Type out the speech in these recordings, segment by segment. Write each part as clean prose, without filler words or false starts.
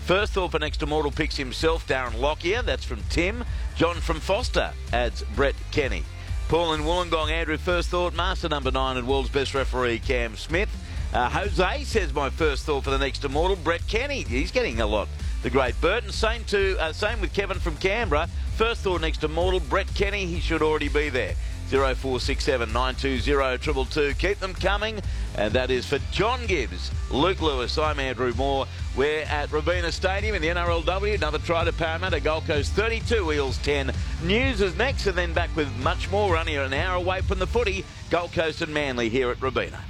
First thought for next immortal picks himself, Darren Lockyer. That's from Tim. John from Foster adds Brett Kenny. Paul in Wollongong, Andrew, first thought, master number 9 and world's best referee, Cam Smith. Jose says my first thought for the next immortal, Brett Kenny. He's getting a lot. The great Burton. Same with Kevin from Canberra. First thought next immortal, Brett Kenny. He should already be there. 0467 920 222. Keep them coming. And that is for John Gibbs, Luke Lewis. I'm Andrew Moore. We're at Robina Stadium in the NRLW. Another try to Parramatta. Gold Coast 32, Eels 10. News is next, and then back with much more. Only an hour away from the footy. Gold Coast and Manly here at Robina.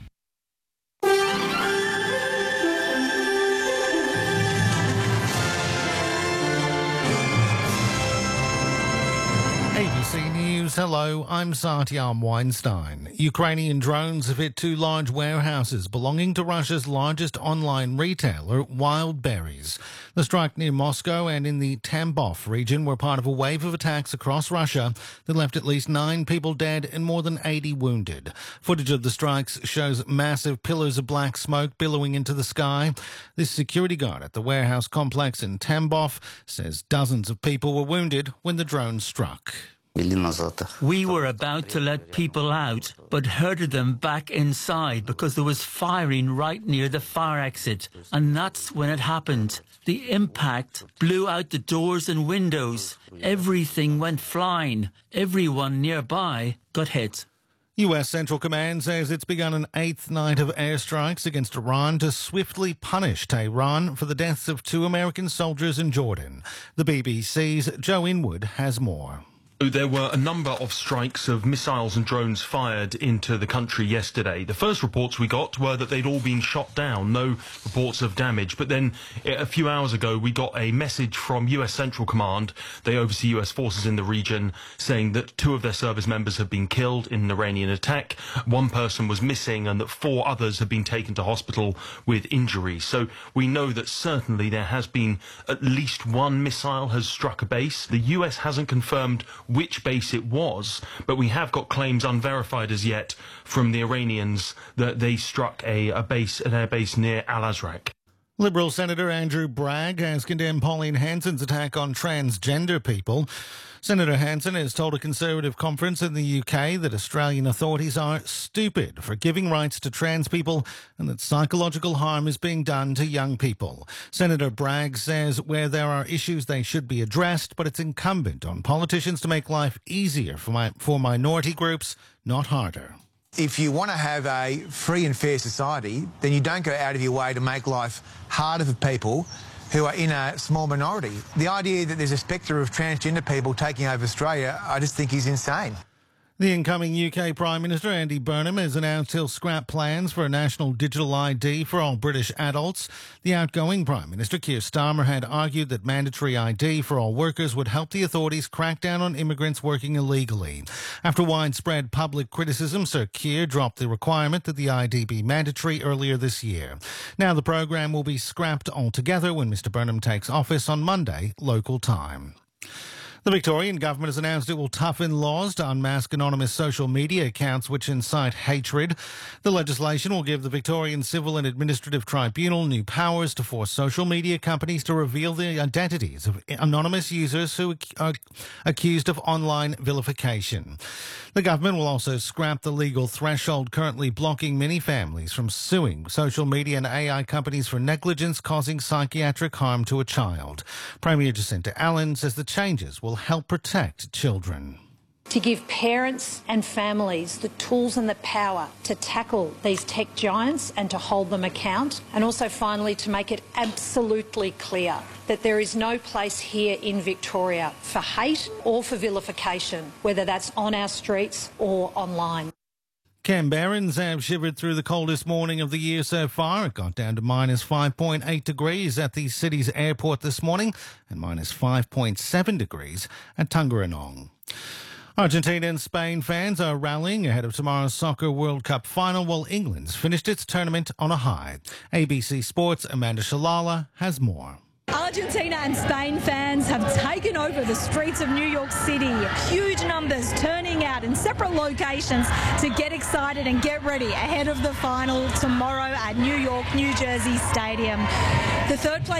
ABC News, hello, I'm Satyam Weinstein. Ukrainian drones have hit 2 large warehouses belonging to Russia's largest online retailer, Wild Berries. The strike near Moscow and in the Tambov region were part of a wave of attacks across Russia that left at least 9 people dead and more than 80 wounded. Footage of the strikes shows massive pillars of black smoke billowing into the sky. This security guard at the warehouse complex in Tambov says dozens of people were wounded when the drone struck. We were about to let people out, but herded them back inside because there was firing right near the fire exit. And that's when it happened. The impact blew out the doors and windows. Everything went flying. Everyone nearby got hit. US Central Command says it's begun an 8th night of airstrikes against Iran to swiftly punish Tehran for the deaths of 2 American soldiers in Jordan. The BBC's Joe Inwood has more. There were a number of strikes of missiles and drones fired into the country yesterday. The first reports we got were that they'd all been shot down, no reports of damage. But then a few hours ago, we got a message from US Central Command. They oversee US forces in the region, saying that 2 of their service members have been killed in an Iranian attack. 1 person was missing and that 4 others have been taken to hospital with injuries. So we know that certainly there has been at least 1 missile has struck a base. The US hasn't confirmed which base it was, but we have got claims unverified as yet from the Iranians that they struck an air base near Al-Azraq. Liberal Senator Andrew Bragg has condemned Pauline Hanson's attack on transgender people. Senator Hanson has told a Conservative conference in the UK that Australian authorities are stupid for giving rights to trans people and that psychological harm is being done to young people. Senator Bragg says where there are issues they should be addressed, but it's incumbent on politicians to make life easier for minority groups, not harder. If you want to have a free and fair society, then you don't go out of your way to make life harder for people who are in a small minority. The idea that there's a spectre of transgender people taking over Australia, I just think is insane. The incoming UK Prime Minister, Andy Burnham, has announced he'll scrap plans for a national digital ID for all British adults. The outgoing Prime Minister, Keir Starmer, had argued that mandatory ID for all workers would help the authorities crack down on immigrants working illegally. After widespread public criticism, Sir Keir dropped the requirement that the ID be mandatory earlier this year. Now the programme will be scrapped altogether when Mr Burnham takes office on Monday, local time. The Victorian government has announced it will toughen laws to unmask anonymous social media accounts which incite hatred. The legislation will give the Victorian Civil and Administrative Tribunal new powers to force social media companies to reveal the identities of anonymous users who are accused of online vilification. The government will also scrap the legal threshold currently blocking many families from suing social media and AI companies for negligence causing psychiatric harm to a child. Premier Jacinta Allen says the changes will help protect children. To give parents and families the tools and the power to tackle these tech giants and to hold them account, and also finally to make it absolutely clear that there is no place here in Victoria for hate or for vilification, whether that's on our streets or online. Canberrans have shivered through the coldest morning of the year so far. It got down to minus 5.8 degrees at the city's airport this morning and minus 5.7 degrees at Tuggeranong. Argentina and Spain fans are rallying ahead of tomorrow's Soccer World Cup final while England's finished its tournament on a high. ABC Sports' Amanda Shalala has more. Argentina and Spain fans have taken over the streets of New York City. Huge numbers turning out in separate locations to get excited and get ready ahead of the final tomorrow at New York, New Jersey Stadium. The third place